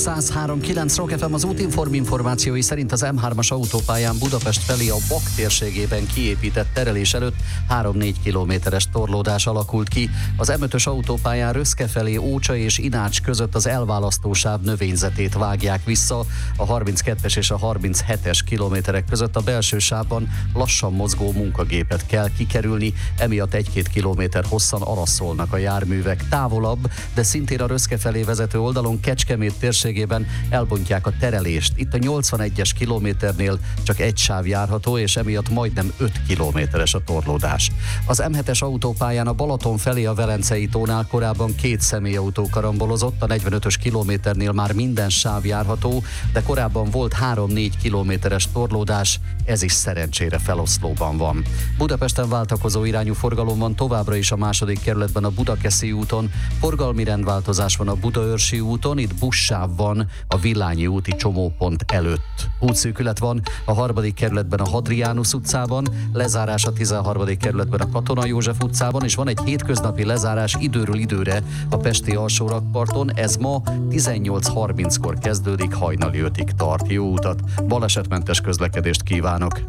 103.9 Rock FM. Az Útinform információi szerint az M3-as autópályán Budapest felé a Bak térségében kiépített terelés előtt 3-4 kilométeres torlódás alakult ki. Az M5-ös autópályán Röszke felé Ócsa és Inács között az elválasztósáv növényzetét vágják vissza. A 32-es és a 37-es kilométerek között a belső sávban lassan mozgó munkagépet kell kikerülni, emiatt 1-2 kilométer hosszan araszolnak a járművek. Távolabb, de szintén a Röszke felé vezető oldalon Kecskemét térségében elbontják a terelést. Itt a 81-es kilométernél csak egy sáv járható, és emiatt majdnem 5 kilométeres a torlódás. Az M7-es autópályán a Balaton felé a Velencei tónál korábban 2 személyautó karambolozott, a 45-ös kilométernél már minden sáv járható, de korábban volt 3-4 kilométeres torlódás, ez is szerencsére feloszlóban van. Budapesten váltakozó irányú forgalom van továbbra is a második kerületben a Budakeszi úton, forgalmi rendváltozás van a Budaörsi úton, itt buszsáv van a Villányi úti csomópont előtt. Útszűkület van a harmadik kerületben a Hadrianus utcában, lezárás a 13. kerületben a Katona József utcában, és van egy hétköznapi lezárás időről időre a pesti alsórakparton, ez ma 18:30-kor kezdődik, hajnali 5-ig tart. Jó utat, balesetmentes közlekedést kívánok!